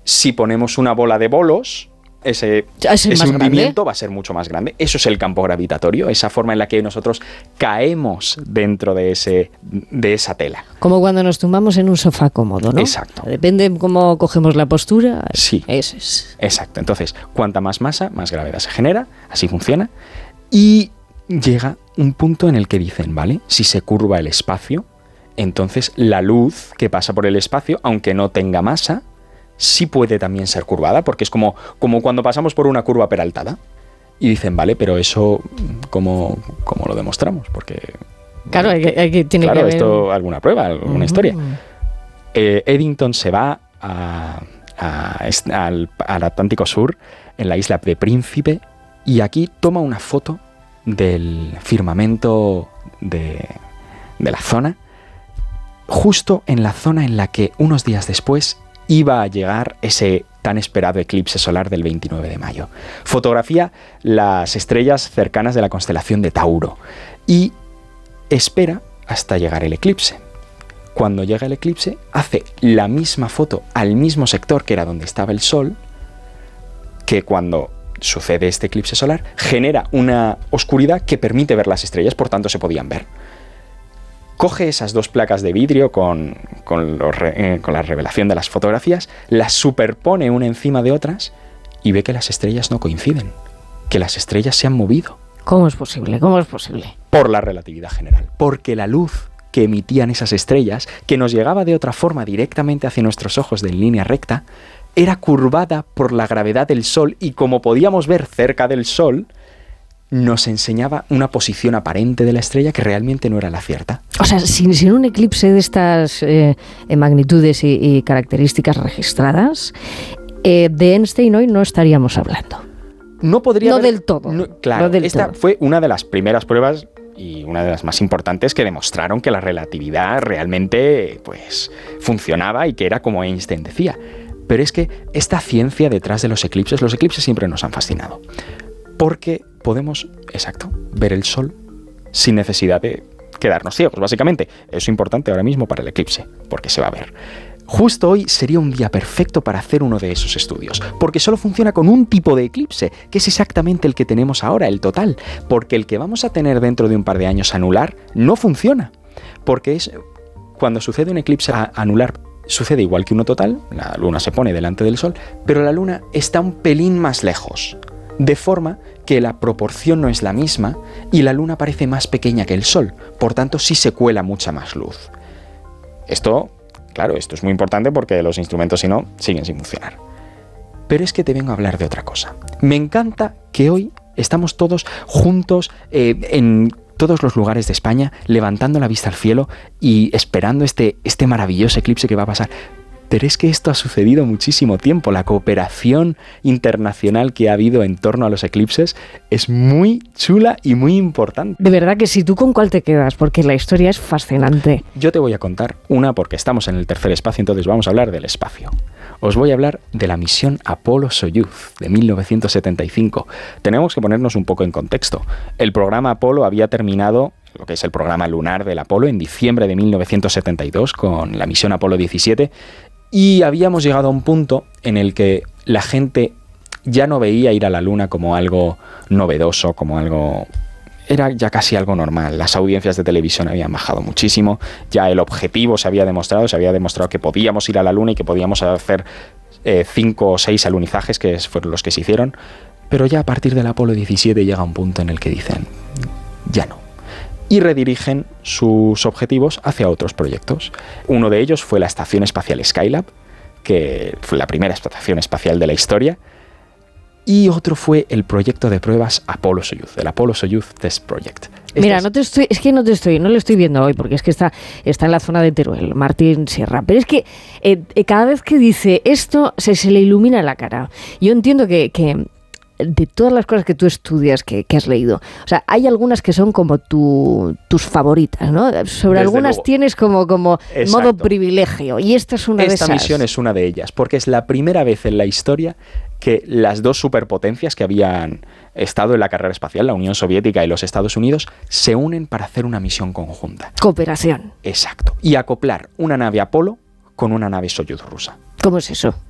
Si ponemos una bola de bolos, ese hundimiento va a ser mucho más grande. Eso es el campo gravitatorio, esa forma en la que nosotros caemos dentro de esa tela. Como cuando nos tumbamos en un sofá cómodo, ¿no? Exacto. Depende de cómo cogemos la postura. Sí. Eso es. Exacto. Entonces, cuanta más masa, más gravedad se genera. Así funciona. Y llega un punto en el que dicen, ¿vale? Si se curva el espacio, entonces la luz que pasa por el espacio, aunque no tenga masa, sí puede también ser curvada, porque es como cuando pasamos por una curva peraltada. Y dicen, vale, pero eso, ¿cómo lo demostramos? Porque... Claro, tiene que haber... esto, alguna prueba, alguna historia. Eddington se va al Atlántico Sur, en la isla de Príncipe, y aquí toma una foto del firmamento de la zona, justo en la zona en la que unos días después iba a llegar ese tan esperado eclipse solar del 29 de mayo. Fotografía las estrellas cercanas de la constelación de Tauro y espera hasta llegar el eclipse. Cuando llega el eclipse, hace la misma foto al mismo sector que era donde estaba el Sol, que cuando sucede este eclipse solar, genera una oscuridad que permite ver las estrellas, por tanto se podían ver. Coge esas dos placas de vidrio con la revelación de las fotografías, las superpone una encima de otras y ve que las estrellas no coinciden, que las estrellas se han movido. ¿Cómo es posible? ¿Cómo es posible? Por la relatividad general. Porque la luz que emitían esas estrellas, que nos llegaba de otra forma directamente hacia nuestros ojos de línea recta, era curvada por la gravedad del Sol y como podíamos ver cerca del Sol, nos enseñaba una posición aparente de la estrella que realmente no era la cierta. O sea, sin un eclipse de estas magnitudes y características registradas, de Einstein hoy no estaríamos hablando. No podría haber, del todo. Claro, no del esta todo. Fue una de las primeras pruebas y una de las más importantes que demostraron que la relatividad realmente pues, funcionaba y que era como Einstein decía. Pero es que esta ciencia detrás de los eclipses siempre nos han fascinado. Porque podemos, ver el Sol sin necesidad de quedarnos ciegos, básicamente. Eso es importante ahora mismo para el eclipse, porque se va a ver. Justo hoy sería un día perfecto para hacer uno de esos estudios, porque solo funciona con un tipo de eclipse, que es exactamente el que tenemos ahora, el total, porque el que vamos a tener dentro de un par de años anular no funciona, porque es cuando sucede un eclipse anular, sucede igual que uno total, la Luna se pone delante del Sol, pero la Luna está un pelín más lejos, de forma que la proporción no es la misma y la Luna parece más pequeña que el Sol, por tanto sí se cuela mucha más luz. Esto es muy importante porque los instrumentos, si no, siguen sin funcionar. Pero es que te vengo a hablar de otra cosa. Me encanta que hoy estamos todos juntos en todos los lugares de España, levantando la vista al cielo y esperando este maravilloso eclipse que va a pasar. Pero es que esto ha sucedido muchísimo tiempo. La cooperación internacional que ha habido en torno a los eclipses es muy chula y muy importante. De verdad que sí. ¿Tú con cuál te quedas? Porque la historia es fascinante. Yo te voy a contar una porque estamos en el tercer espacio, entonces vamos a hablar del espacio. Os voy a hablar de la misión Apolo-Soyuz de 1975. Tenemos que ponernos un poco en contexto. El programa Apolo había terminado, lo que es el programa lunar del Apolo, en diciembre de 1972 con la misión Apolo 17. Y habíamos llegado a un punto en el que la gente ya no veía ir a la Luna como algo novedoso, como algo... Era ya casi algo normal. Las audiencias de televisión habían bajado muchísimo. Ya el objetivo se había demostrado que podíamos ir a la Luna y que podíamos hacer 5 o 6 alunizajes, que fueron los que se hicieron. Pero ya a partir del Apolo 17 llega un punto en el que dicen, ya no. Y redirigen sus objetivos hacia otros proyectos. Uno de ellos fue la Estación Espacial Skylab, que fue la primera estación espacial de la historia, y otro fue el proyecto de pruebas Apolo-Soyuz, el Apolo-Soyuz Test Project. Mira, no lo estoy viendo hoy, porque es que está en la zona de Teruel, Martín Sierra, pero es que cada vez que dice esto se le ilumina la cara. Yo entiendo que de todas las cosas que tú estudias, que has leído, o sea, hay algunas que son como tus favoritas, ¿no? Sobre Desde algunas luego. Tienes como Exacto. modo privilegio, y esta es una de esas. Esta misión es una de ellas, porque es la primera vez en la historia que las dos superpotencias que habían estado en la carrera espacial, la Unión Soviética y los Estados Unidos, se unen para hacer una misión conjunta. Cooperación. Exacto. Y acoplar una nave Apolo con una nave Soyuz rusa. ¿Cómo es eso?